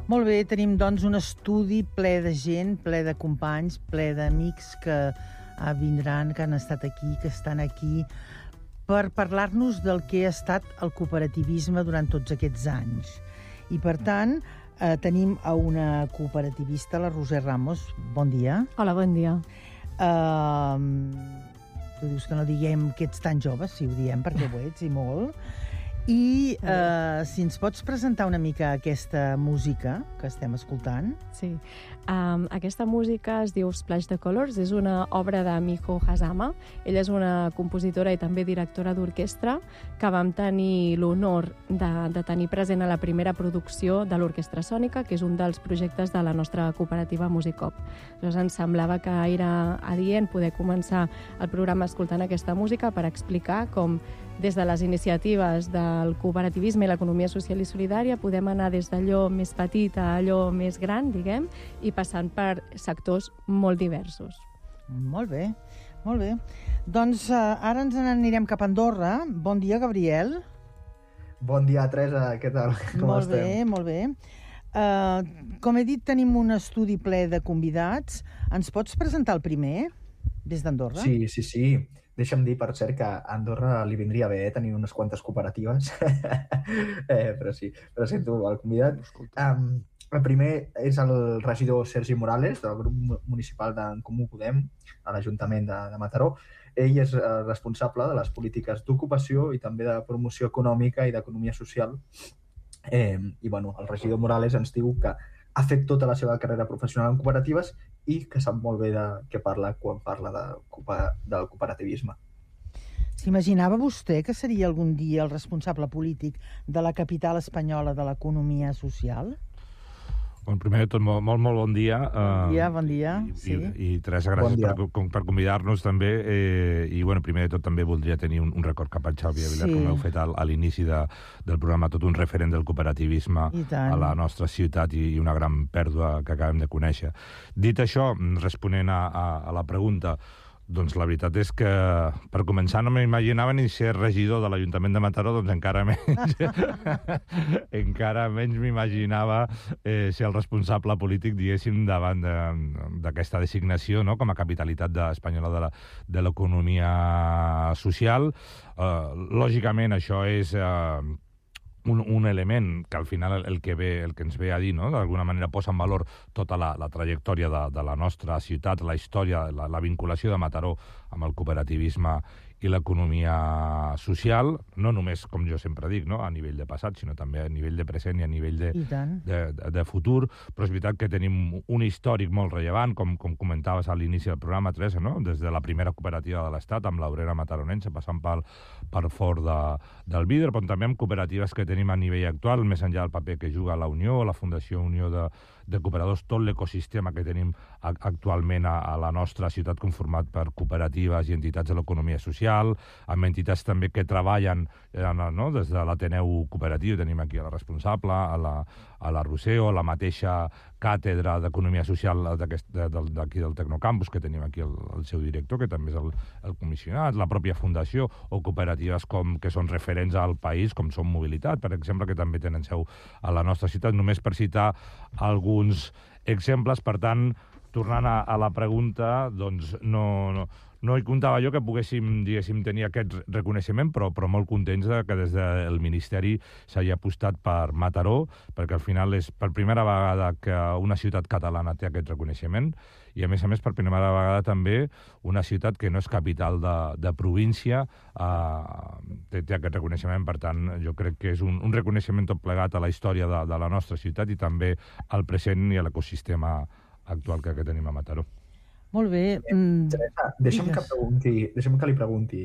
Molt bé, tenim doncs un estudi ple de gent, ple de companys, ple d'amics que vindran, que han estat aquí, que estan aquí, per parlar-nos del que ha estat el cooperativisme durant tots aquests anys. I per tant, tenim a una cooperativista, la Roser Ramos. Bon dia. Hola, bon dia. Tu dius que no diguem que ets tan jove, sí, ho diem, perquè ho ets, i molt. I si ens pots presentar una mica aquesta música que estem escoltant. Sí. Aquesta música es diu Splash the Colors, és una obra de Miho Hazama. Ella és una compositora i també directora d'orquestra que vam tenir l'honor de tenir present a la primera producció de l'Orquestra Sònica, que és un dels projectes de la nostra cooperativa Musicop. Llavors ens semblava que era adient poder començar el programa escoltant aquesta música per explicar com des de les iniciatives del cooperativisme i l'economia social i solidària podem anar des d'allò més petit a allò més gran, diguem, i passant per sectors molt diversos. Molt bé, molt bé. Doncs ara ens n'anirem cap a Andorra. Bon dia, Gabriel. Bon dia, Teresa. Què tal? Com estem? Molt bé, molt bé. Com he dit, tenim un estudi ple de convidats. Ens pots presentar el primer, des d'Andorra? Sí. Deixa'm dir, per cert, que a Andorra li vindria bé tenir unes quantes cooperatives. Però sí, presento el convidat. El primer és el regidor Sergi Morales, del grup municipal d'En Comú Podem, a l'Ajuntament de Mataró. Ell és responsable de les polítiques d'ocupació i també de promoció econòmica i d'economia social. El regidor Morales ens diu que ha fet tota la seva carrera professional en cooperatives i que sap molt bé de què parla quan parla del cooperativisme. S'imaginava vostè que seria algun dia el responsable polític de la capital espanyola de l'economia social? Bueno, primer de tot, molt bon dia. Bon dia. I Teresa, gràcies per convidar-nos també. Primer de tot també voldria tenir un record cap a Xavi Avilar, com heu fet a l'inici del programa, tot un referent del cooperativisme a la nostra ciutat i una gran pèrdua que acabem de conèixer. Dit això, responent a la pregunta, doncs la veritat és que, per començar, no m'imaginava ni ser regidor de l'Ajuntament de Mataró, doncs encara menys m'imaginava ser el responsable polític, diguéssim, davant d'aquesta designació, no?, com a capitalitat espanyola de l'economia social. Lògicament, això és un element que al final el que ens ve a dir, no?, d'alguna manera posa en valor tota la trajectòria de la nostra ciutat, la història, la vinculació de Mataró amb el cooperativisme i l'economia social, no només, com jo sempre dic, no?, a nivell de passat, sinó també a nivell de present i a nivell de futur. Però és veritat que tenim un històric molt rellevant, com comentaves a l'inici del programa, Teresa, no?, des de la primera cooperativa de l'Estat, amb l'Obrera Mataronense, passant per Fort del Vidre, però també amb cooperatives que tenim a nivell actual, més enllà del paper que juga la Unió, la Fundació Unió de Cooperadors, tot l'ecosistema que tenim actualment a la nostra ciutat conformat per cooperatives i entitats de l'economia social, amb entitats també que treballen des de l'Ateneu Cooperatiu, tenim aquí a la responsable, a la Roser, o la mateixa càtedra d'Economia Social d'aquí del Tecnocampus, que tenim aquí el seu director, que també és el comissionat, la pròpia fundació, o cooperatives que són referents al país, com són Mobilitat, per exemple, que també tenen seu a la nostra ciutat, només per citar alguns exemples. Per tant, tornant a la pregunta, doncs no hi comptava jo que poguéssim, diguéssim, tenir aquest reconeixement, però molt contents que des del Ministeri s'hagi apostat per Mataró, perquè al final és per primera vegada que una ciutat catalana té aquest reconeixement, i a més, per primera vegada també una ciutat que no és capital de província té aquest reconeixement. Per tant, jo crec que és un reconeixement tot plegat a la història de la nostra ciutat i també al present i a l'ecosistema actual que tenim a Mataró. Molt bé. Teresa, deixa'm que li pregunti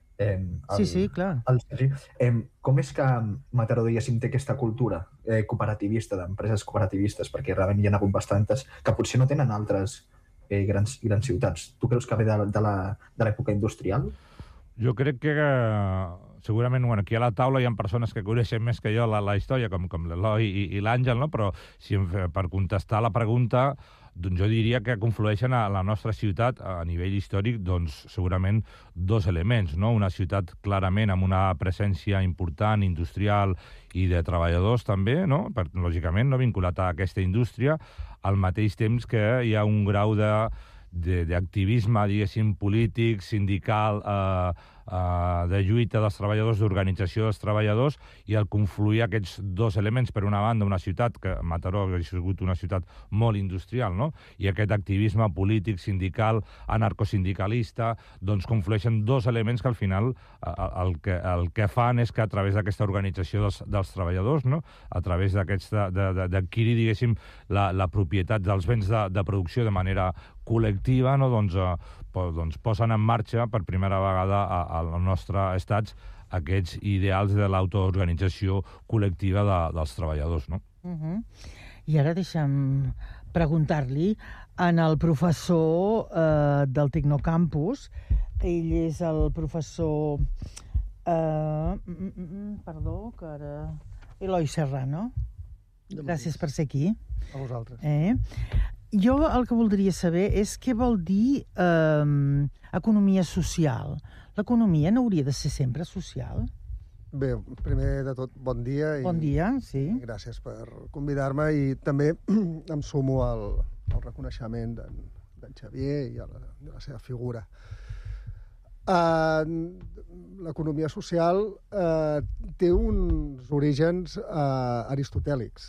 clar. al Sergi. Com és que Mataró, diguéssim, té aquesta cultura cooperativista, d'empreses cooperativistes? Perquè realment hi ha hagut bastantes que potser no tenen altres grans ciutats. Tu creus que ve de l'època industrial? Jo crec que segurament, aquí a la taula hi ha persones que coneixen més que jo la història, com l'Eloi i l'Àngel, no? Però per contestar la pregunta, doncs jo diria que conflueixen a la nostra ciutat a nivell històric doncs, segurament dos elements, no? Una ciutat clarament amb una presència important industrial i de treballadors també, no? Lògicament, no? Vinculat a aquesta indústria, al mateix temps que hi ha un grau d'activisme, diguéssim, polític, sindical, de lluita dels treballadors, d'organització dels treballadors, i al confluir aquests dos elements, per una banda, una ciutat que Mataró ha sigut una ciutat molt industrial, no? I aquest activisme polític, sindical, anarcosindicalista, doncs conflueixen dos elements que al final el que fan és que a través d'aquesta organització dels treballadors, no? A través d'adquirir, diguéssim, la propietat dels béns de producció de manera col·lectiva, no? Doncs posen en marxa per primera vegada al nostre estat aquests ideals de l'autoorganització col·lectiva dels treballadors, no? I ara deixa'm preguntar-li en el professor del Tecnocampus. Ell és el professor... perdó, que ara... Eloi Serrano. Gràcies per ser aquí. A vosaltres. Jo el que voldria saber és què vol dir economia social. L'economia no hauria de ser sempre social? Bé, primer de tot, bon dia. Bon dia, sí. Gràcies per convidar-me i també em sumo al reconeixement d'en Xavier i a la seva figura. L'economia social té uns orígens aristotèlics.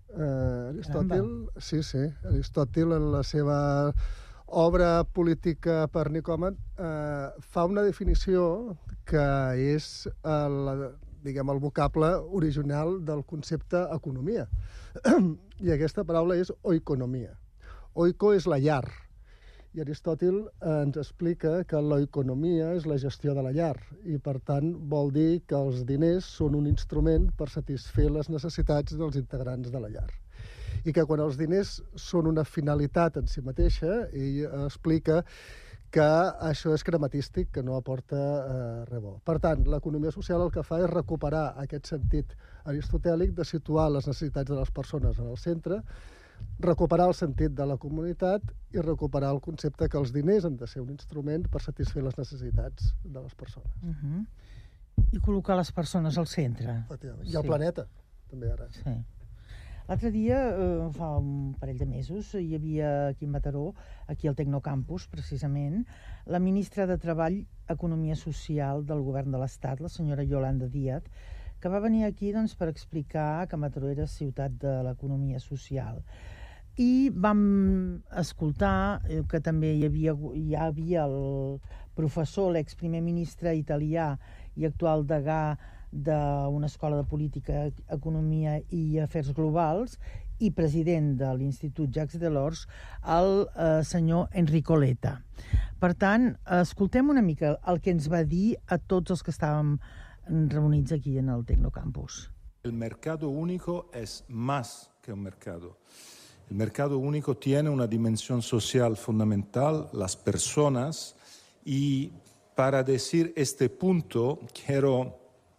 Aristòtil en la seva obra política per Nicòmac fa una definició que és el vocable original del concepte economia. I aquesta paraula és oikonomia. Oiko és la llar. I Aristòtil ens explica que l'oikonomia és la gestió de la llar i, per tant, vol dir que els diners són un instrument per satisfer les necessitats dels integrants de la llar. I que quan els diners són una finalitat en si mateixa, ell explica que això és crematístic, que no aporta res bo. Per tant, l'economia social el que fa és recuperar aquest sentit aristotèlic de situar les necessitats de les persones en el centre, recuperar el sentit de la comunitat i recuperar el concepte que els diners han de ser un instrument per satisfer les necessitats de les persones. I col·locar les persones al centre. I el planeta, també ara. Sí. L'altre dia, fa un parell de mesos, hi havia aquí a Mataró, aquí al Tecnocampus, precisament, la ministra de Treball, Economia Social del Govern de l'Estat, la senyora Yolanda Díaz, que va venir aquí per explicar que Mataró era ciutat de l'economia social. I vam escoltar que també hi havia el professor, l'exprimer ministre italià i actual degà d'una escola de política, economia i afers globals i president de l'Institut Jacques Delors, el senyor Enrico Letta. Per tant, escoltem una mica el que ens va dir a tots els que estàvem reunits aquí en el Tecnocampus. El mercado único es más que un mercado. El mercado único tiene una dimensión social fundamental, las personas, y para decir este punto quiero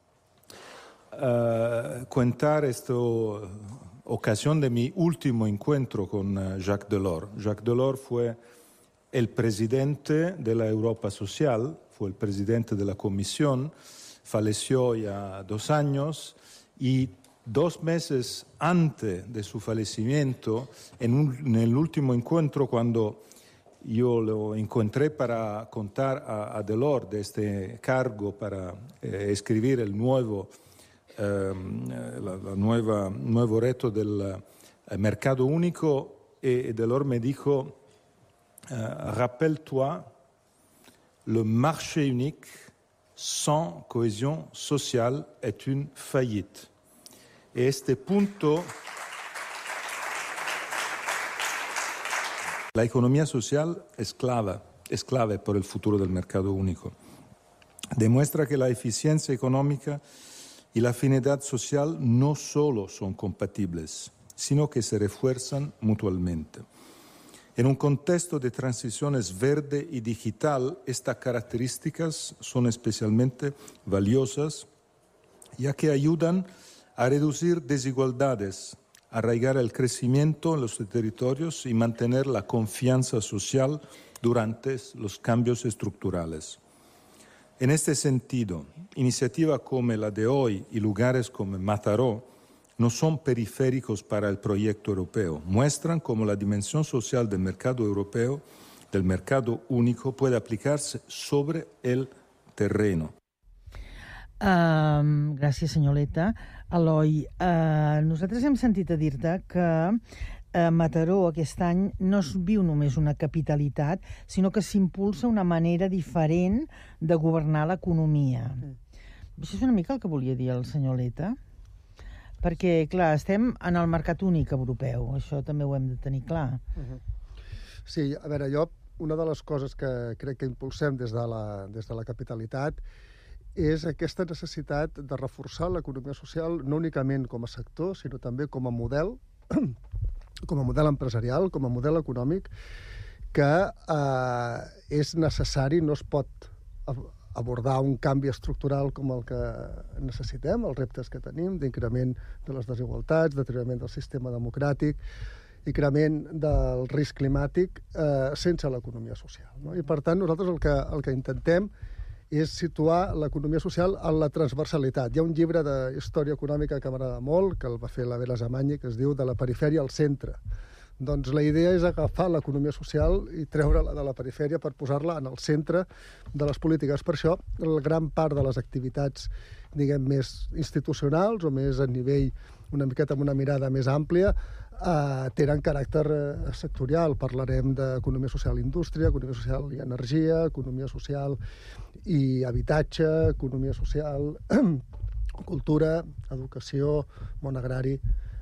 contar esta ocasión de mi último encuentro con Jacques Delors. Jacques Delors fue el presidente de la Europa Social, fue el presidente de la Comisión, falleció ya 2 años y 2 meses antes de su fallecimiento, en el último encuentro, cuando yo lo encontré para contar a Delors de este cargo, para escribir el nuevo reto del mercado único, y Delors me dijo, rappelle-toi, le marché unique sans cohésion sociale est une faillite. Este punto, la economía social es clave por el futuro del mercado único. Demuestra que la eficiencia económica y la afinidad social no solo son compatibles, sino que se refuerzan mutuamente. En un contexto de transiciones verde y digital, estas características son especialmente valiosas, ya que ayudan a reducir desigualdades, arraigar el crecimiento en los territorios y mantener la confianza social durante los cambios estructurales. En este sentido, iniciativas como la de hoy y lugares como Mataró no son periféricos para el proyecto europeo. Muestran cómo la dimensión social del mercado europeo, del mercado único, puede aplicarse sobre el terreno. Gràcies, senyor Leta. Eloi, nosaltres hem sentit a dir-te que Mataró aquest any no es viu només una capitalitat, sinó que s'impulsa una manera diferent de governar l'economia. Això és una mica el que volia dir el senyor Leta, perquè, clar, estem en el mercat únic europeu, això també ho hem de tenir clar. Sí, a veure, una de les coses que crec que impulsem des de la capitalitat és aquesta necessitat de reforçar l'economia social no únicament com a sector, sinó també com a model empresarial, com a model econòmic, que és necessari, no es pot abordar un canvi estructural com el que necessitem, els reptes que tenim, d'increment de les desigualtats, deteriorament del sistema democràtic, increment del risc climàtic, sense l'economia social. No? I, per tant, nosaltres el que intentem és situar l'economia social en la transversalitat. Hi ha un llibre d'història econòmica que m'agrada molt, que el va fer la Vera Zamagni, que es diu De la perifèria al centre. Doncs la idea és agafar l'economia social i treure-la de la perifèria per posar-la en el centre de les polítiques. Per això, la gran part de les activitats, diguem, més institucionals o més a nivell, una miqueta amb una mirada més àmplia, tenen caràcter sectorial. Parlarem d'economia social i indústria, economia social i energia, economia social i habitatge, economia social, cultura, educació, món agrari.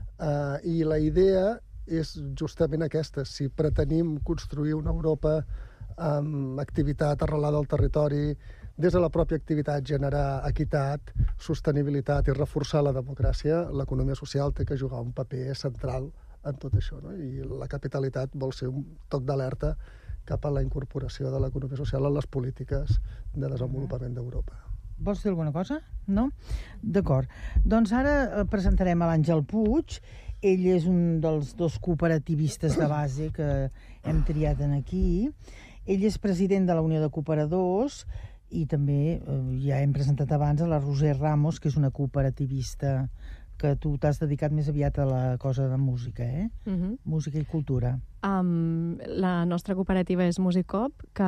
I la idea és justament aquesta. Si pretenim construir una Europa amb activitat arrelada al territori, des de la pròpia activitat generar equitat, sostenibilitat i reforçar la democràcia, l'economia social té que jugar un paper central en tot això, no? I la capitalitat vol ser un toc d'alerta cap a la incorporació de l'economia social en les polítiques de desenvolupament d'Europa. Vols dir alguna cosa? No? D'acord. Doncs ara presentarem a l'Àngel Puig. Ell és un dels dos cooperativistes de base que hem triat aquí. Ell és president de la Unió de Cooperadors i també ja hem presentat abans a la Roser Ramos, que és una cooperativista que tu t'has dedicat més aviat a la cosa de música, Música i cultura. La nostra cooperativa és Musicop, que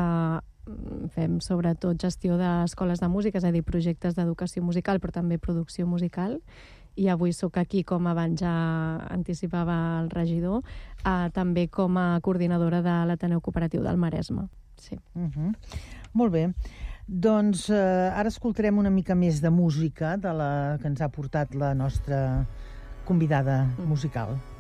fem sobretot gestió d'escoles de música, és a dir, projectes d'educació musical, però també producció musical. I avui sóc aquí, com abans ja anticipava el regidor, també com a coordinadora de l'Ateneu Cooperatiu del Maresme. Sí. Molt bé. Doncs ara escoltarem una mica més de música de la que ens ha portat la nostra convidada musical.